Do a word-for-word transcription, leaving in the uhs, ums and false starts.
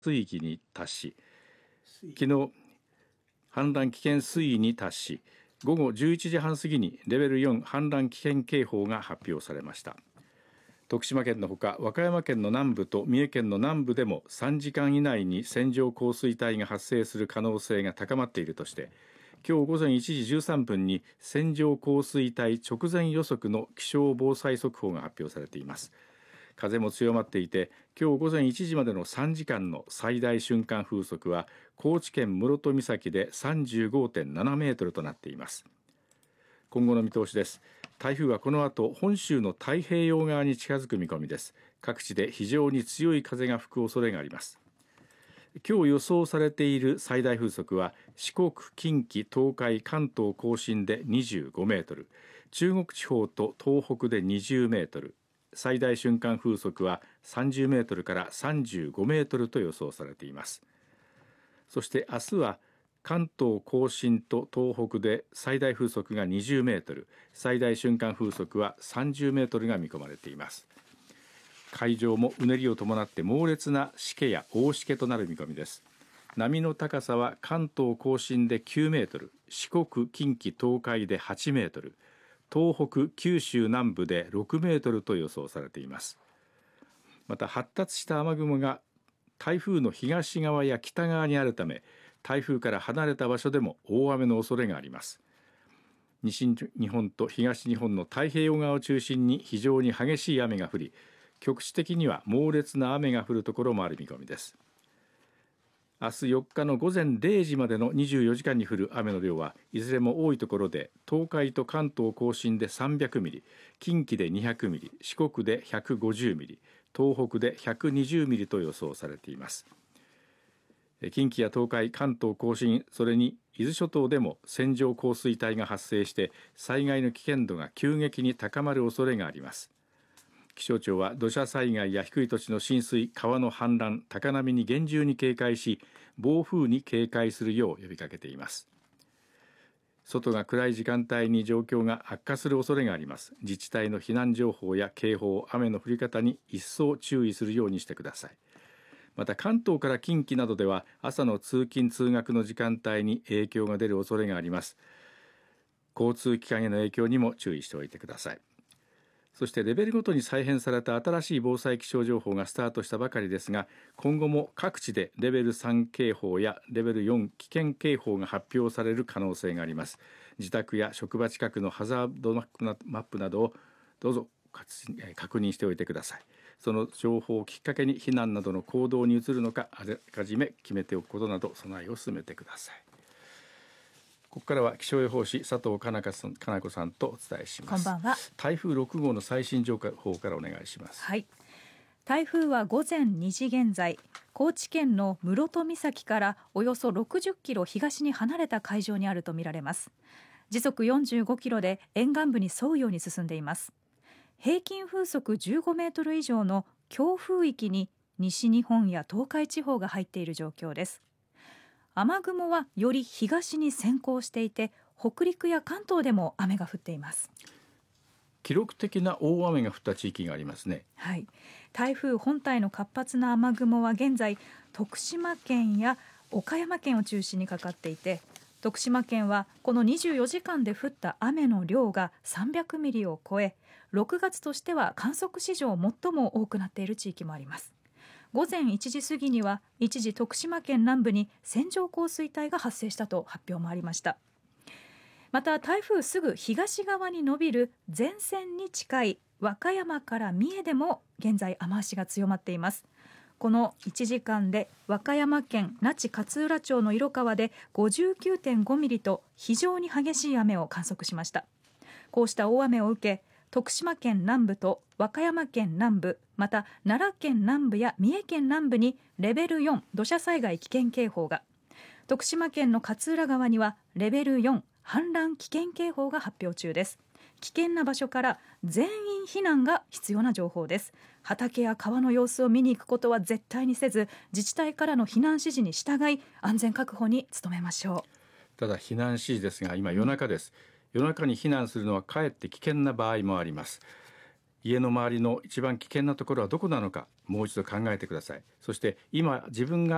水域に達し、昨日氾濫危険水位に達し、午後じゅういちじはん過ぎにレベルよん氾濫危険警報が発表されました。徳島県のほか和歌山県の南部と三重県の南部でもさんじかん以内に線状降水帯が発生する可能性が高まっているとして、今日午前いちじじゅうさんぷんに線状降水帯直前予測の気象防災速報が発表されています。風も強まっていて、今日午前いちじまでのさんじかんの最大瞬間風速は高知県室戸岬で さんじゅうごてんなな メートルとなっています。今後の見通しです。台風はこの後本州の太平洋側に近づく見込みです。各地で非常に強い風が吹く恐れがあります。今日予想されている最大風速は四国、近畿、東海、関東甲信でにじゅうごメートル、中国地方と東北でにじゅうメートル、最大瞬間風速はさんじゅうメートルからさんじゅうごメートルと予想されています。そして明日は関東甲信と東北で最大風速がにじゅうメートル、最大瞬間風速はさんじゅうメートルが見込まれています。海上もうねりを伴って猛烈なしけや大しけとなる見込みです。波の高さは関東甲信できゅうメートル、四国、近畿、東海ではちメートル、東北、九州南部でろくメートルと予想されています。また発達した雨雲が台風の東側や北側にあるため、台風から離れた場所でも大雨の恐れがあります。西日本と東日本の太平洋側を中心に非常に激しい雨が降り、局地的には猛烈な雨が降るところもある見込みです。明日よっかの午前れいじまでのにじゅうよじかんに降る雨の量はいずれも多いところで東海と関東甲信でさんびゃくミリ、近畿でにひゃくミリ、四国でひゃくごじゅうミリ、東北でひゃくにじゅうミリと予想されています。近畿や東海、関東甲信、それに伊豆諸島でも線状降水帯が発生して災害の危険度が急激に高まる恐れがあります。気象庁は土砂災害や低い土地の浸水、川の氾濫、高波に厳重に警戒し、暴風に警戒するよう呼びかけています。外が暗い時間帯に状況が悪化する恐れがあります。自治体の避難情報や警報、雨の降り方に一層注意するようにしてください。また関東から近畿などでは朝の通勤通学の時間帯に影響が出る恐れがあります。交通機関への影響にも注意しておいてください。そしてレベルごとに再編された新しい防災気象情報がスタートしたばかりですが、今後も各地でレベルさん警報やレベルよん危険警報が発表される可能性があります。自宅や職場近くのハザードマップなどをどうぞ確認しておいてください。その情報をきっかけに避難などの行動に移るのかあらかじめ決めておくことなど備えを進めてください。ここからは気象予報士佐藤かな子さん、かな子さんとお伝えします。 こんばんは。 台風ろく号の最新情報からお願いします。 はい、台風は午前にじ現在、高知県の室戸岬からおよそろくじゅっキロ東に離れた海上にあるとみられます。時速よんじゅうごキロで沿岸部に沿うように進んでいます。平均風速じゅうごメートル以上の強風域に西日本や東海地方が入っている状況です。雨雲はより東に先行していて、北陸や関東でも雨が降っています。 記録的な大雨が降った地域がありますね。 はい、台風本体の活発な雨雲は現在徳島県や岡山県を中心にかかっていて、徳島県はこのにじゅうよじかんで降った雨の量がさんびゃくミリを超え、ろくがつとしては観測史上最も多くなっている地域もあります。午前いちじ過ぎには一時徳島県南部に線状降水帯が発生したと発表もありました。また台風すぐ東側に伸びる前線に近い和歌山から三重でも現在雨足が強まっています。このいちじかんで和歌山県那智勝浦町の色川で ごじゅうきゅうてんごミリと非常に激しい雨を観測しました。こうした大雨を受け、徳島県南部と和歌山県南部、また奈良県南部や三重県南部にレベルよん土砂災害危険警報が、徳島県の勝浦川にはレベルよん氾濫危険警報が発表中です。危険な場所から全員避難が必要な情報です。畑や川の様子を見に行くことは絶対にせず、自治体からの避難指示に従い安全確保に努めましょう。 ただ避難指示ですが、今夜中です。夜中に避難するのはかえって危険な場合もあります。家の周りの一番危険なところはどこなのか、もう一度考えてください。そして今自分が